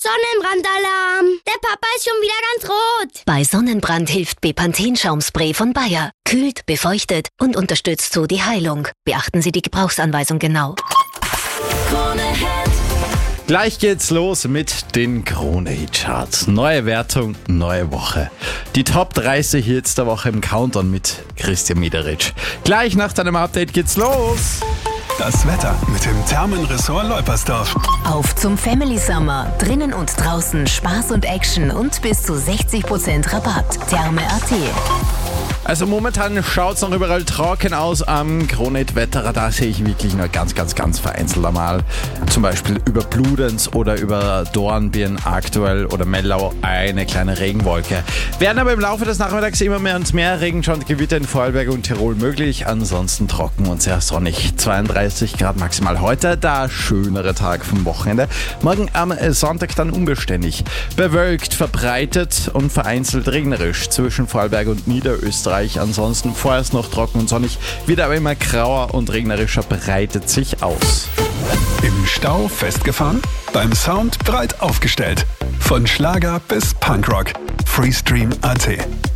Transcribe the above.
Sonnenbrandalarm. Der Papa ist schon wieder ganz rot. Bei Sonnenbrand hilft Bepanthen-Schaumspray von Bayer. Kühlt, befeuchtet und unterstützt so die Heilung. Beachten Sie die Gebrauchsanweisung genau. Gleich geht's los mit den Krone-Hit-Charts. Neue Wertung, neue Woche. Die Top 30 Hits der Woche im Countdown mit Christian Miederitsch. Gleich nach deinem Update geht's los. Das Wetter mit dem Thermenressort Leupersdorf. Auf zum Family Summer. Drinnen und draußen Spaß und Action und bis zu 60% Rabatt. Therme.at. Also momentan schaut's noch überall trocken aus am Krone-Hit-Wetterradar. Sehe ich wirklich nur ganz vereinzelt einmal. Zum Beispiel über Bludenz oder über Dornbirn aktuell oder Mellau eine kleine Regenwolke. Werden aber im Laufe des Nachmittags immer mehr und mehr Regenschauer und Gewitter in Vorarlberg und Tirol möglich. Ansonsten trocken und sehr sonnig. 32 Grad maximal heute, der schönere Tag vom Wochenende. Morgen am Sonntag dann unbeständig. Bewölkt, verbreitet und vereinzelt regnerisch zwischen Vorarlberg und Niederösterreich. Ansonsten vorerst noch trocken und sonnig, wird aber immer grauer und regnerischer, breitet sich aus. Im Stau festgefahren? Beim Sound breit aufgestellt. Von Schlager bis Punkrock. Freestream.at.